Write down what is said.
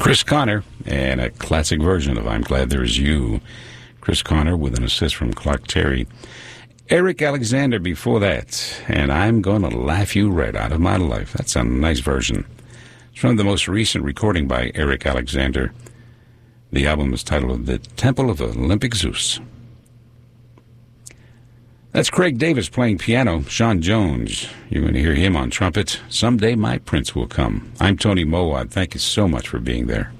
Chris Connor, and a classic version of I'm Glad There's You. Chris Connor with an assist from Clark Terry. Eric Alexander before that, and I'm Gonna Laugh You Right Out of My Life. That's a nice version. It's from the most recent recording by Eric Alexander. The album is titled The Temple of Olympic Zeus. That's Craig Davis playing piano. Sean Jones, you're going to hear him on trumpet. Someday My Prince Will Come. I'm Tony Mowat. Thank you so much for being there.